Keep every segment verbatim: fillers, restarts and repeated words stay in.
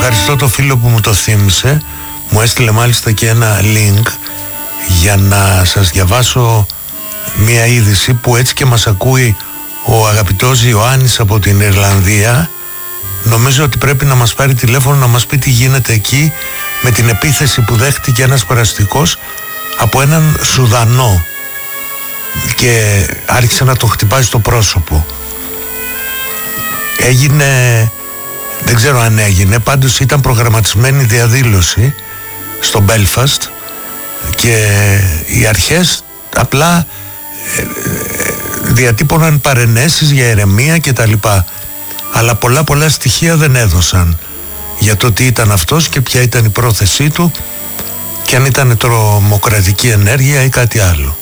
ευχαριστώ το φίλο που μου το θύμισε. Μου έστειλε μάλιστα και ένα link για να σας διαβάσω μια είδηση που έτσι και μας ακούει ο αγαπητός Ιωάννης από την Ιρλανδία. Νομίζω ότι πρέπει να μας πάρει τηλέφωνο να μας πει τι γίνεται εκεί με την επίθεση που δέχτηκε ένας περαστικός από έναν Σουδανό και άρχισε να το χτυπάει στο πρόσωπο. Έγινε, δεν ξέρω αν έγινε, πάντως ήταν προγραμματισμένη διαδήλωση στο Μπέλφαστ και οι αρχές απλά διατύπωναν παρενέσεις για ηρεμία και τα λοιπά, αλλά πολλά πολλά στοιχεία δεν έδωσαν για το τι ήταν αυτός και ποια ήταν η πρόθεσή του και αν ήταν τρομοκρατική ενέργεια ή κάτι άλλο.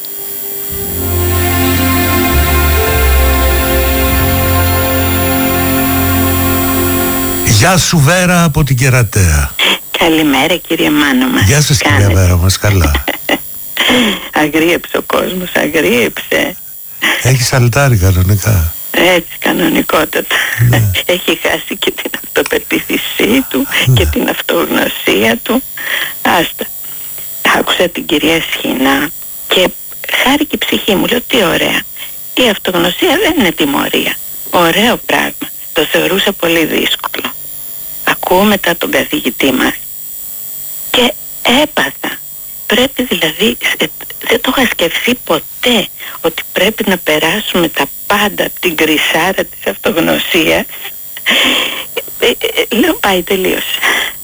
Γεια σου Βέρα από την Κερατέα. Καλημέρα κύριε Μάνο μας. Γεια σας κυρία Βέρα μας, καλά. Αγρίεψε ο κόσμος, αγρίεψε. Έχει σαλτάρει κανονικά. Έτσι κανονικότατα. Ναι. Έχει χάσει και την αυτοπεποίθησή του, ναι, και την αυτογνωσία του. Άστα. Άκουσα την κυρία Σχοινά και χάρηκε η ψυχή μου. Λέω τι ωραία. Η αυτογνωσία δεν είναι τιμωρία. Ωραίο πράγμα. Το θεωρούσα πολύ δύσκολο. Ακούω μετά τον καθηγητή μας και έπαθα. Πρέπει δηλαδή, δεν το είχα σκεφτεί ποτέ ότι πρέπει να περάσουμε τα πάντα από την κρυσάρα της αυτογνωσίας. ε, ε, λέω πάει, τελείωσε.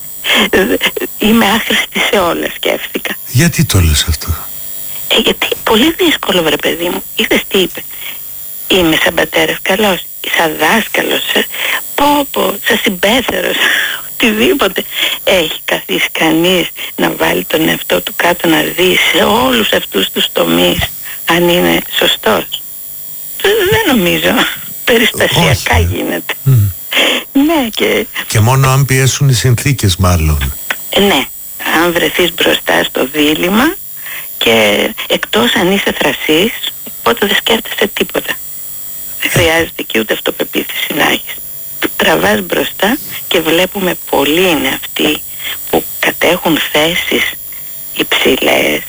Είμαι άχρηστη σε όλα, σκέφτηκα. Γιατί το λες αυτό? Ε, γιατί πολύ δύσκολο βρε παιδί μου. Είδες τι είπε? Είμαι σαν πατέρας καλός, σαν δάσκαλος, πω πω, σαν συμπέθερος, οτιδήποτε. Έχει καθίσει κανείς να βάλει τον εαυτό του κάτω να δει σε όλους αυτούς τους τομείς αν είναι σωστός? Δεν νομίζω. Περιστασιακά όχι γίνεται. Mm. Ναι, και... και μόνο αν πιέσουν οι συνθήκες μάλλον. Ναι, αν βρεθείς μπροστά στο δίλημμα και εκτός αν είσαι θρασής, οπότε δεν σκέφτεσαι τίποτα. Δεν χρειάζεται και ούτε αυτοπεποίθηση να έχεις. Τραβάς μπροστά και βλέπουμε πολλοί είναι αυτοί που κατέχουν θέσεις υψηλές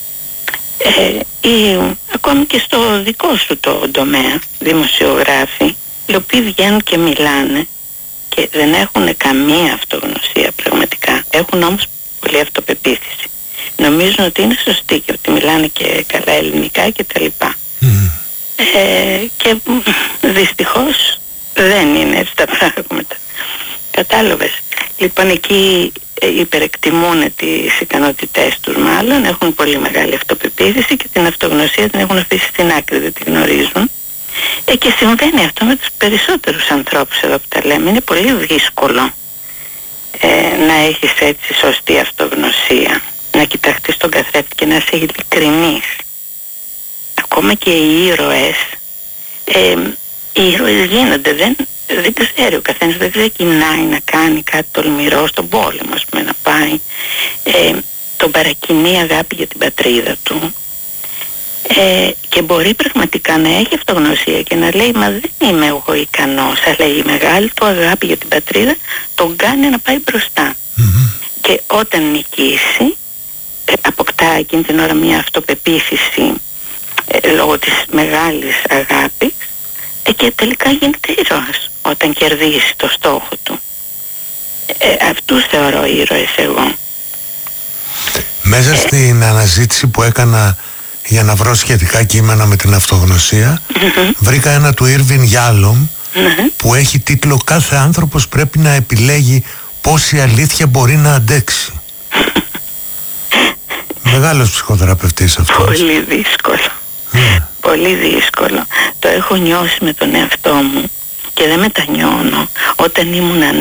ε, ή ακόμη και στο δικό σου το τομέα, δημοσιογράφοι, οι οποίοι βγαίνουν και μιλάνε και δεν έχουν καμία αυτογνωσία πραγματικά. Έχουν όμως πολλή αυτοπεποίθηση. Νομίζουν ότι είναι σωστοί και ότι μιλάνε και καλά ελληνικά και τα λοιπά. Mm. Ε, και δυστυχώς δεν είναι έτσι τα πράγματα. Κατάλαβες? Λοιπόν, εκεί υπερεκτιμούν τις ικανότητές τους μάλλον, έχουν πολύ μεγάλη αυτοπεποίθηση και την αυτογνωσία την έχουν αφήσει στην άκρη, δεν την γνωρίζουν. Ε, και συμβαίνει αυτό με τους περισσότερους ανθρώπους εδώ που τα λέμε. Είναι πολύ δύσκολο ε, να έχεις έτσι σωστή αυτογνωσία, να κοιταχτείς τον καθρέφτη και να είσαι ειλικρινής. Ακόμα και οι ήρωες, ε, οι ήρωες γίνονται, δεν, δεν ξέρει ο καθένας, δεν ξεκινάει να κάνει κάτι τολμηρό στον πόλεμο, ας πούμε, να πάει, ε, τον παρακινεί αγάπη για την πατρίδα του, ε, και μπορεί πραγματικά να έχει αυτογνωσία και να λέει μα δεν είμαι εγώ ικανός, αλλά η μεγάλη του αγάπη για την πατρίδα τον κάνει να πάει μπροστά. Mm-hmm. Και όταν νικήσει, ε, αποκτά εκείνη την ώρα μια αυτοπεποίθηση ε, λόγω της μεγάλης αγάπης, ε, και τελικά γίνεται ήρωας όταν κερδίσει το στόχο του. Ε, αυτούς θεωρώ ήρωες εγώ. Μέσα ε, στην αναζήτηση που έκανα για να βρω σχετικά κείμενα με την αυτογνωσία, mm-hmm. βρήκα ένα του Ήρβιν Γιάλομ, mm-hmm. που έχει τίτλο «Κάθε άνθρωπος πρέπει να επιλέγει πόση αλήθεια μπορεί να αντέξει». Μεγάλος ψυχοθεραπευτής αυτός. Πολύ δύσκολο. Mm. Πολύ δύσκολο. Το έχω νιώσει με τον εαυτό μου και δεν μετανιώνω. Όταν ήμουν